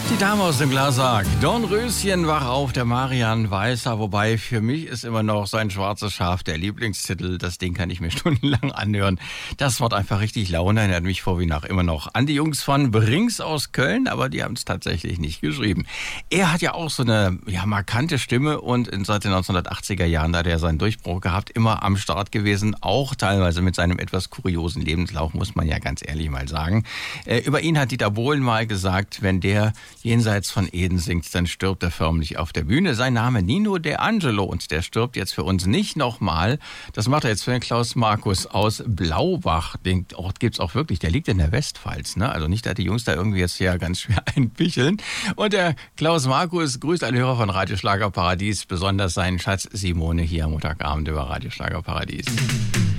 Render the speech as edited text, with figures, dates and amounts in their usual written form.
Die Dame aus dem Glassarg. Dornröschen, wach auf, der Marian Weißer. Wobei, für mich ist immer noch sein schwarzes Schaf der Lieblingstitel. Das Ding kann ich mir stundenlang anhören. Das macht einfach richtig Laune. Erinnert mich vor wie nach immer noch an die Jungs von Brings aus Köln, aber die haben es tatsächlich nicht geschrieben. Er hat ja auch so eine markante Stimme und seit den 1980er Jahren, da hat er seinen Durchbruch gehabt, immer am Start gewesen. Auch teilweise mit seinem etwas kuriosen Lebenslauf, muss man ja ganz ehrlich mal sagen. Über ihn hat Dieter Bohlen mal gesagt, wenn der jenseits von Eden singt, dann stirbt er förmlich auf der Bühne. Sein Name Nino D'Angelo und der stirbt jetzt für uns nicht nochmal. Das macht er jetzt für den Klaus Markus aus Blaubach. Den Ort gibt's auch wirklich, der liegt in der Westpfalz, ne? Also nicht, dass die Jungs da irgendwie jetzt hier ganz schwer einpicheln. Und der Klaus Markus grüßt alle Hörer von Radio Schlager Paradies, besonders seinen Schatz Simone hier am Montagabend über Radio Schlager Paradies.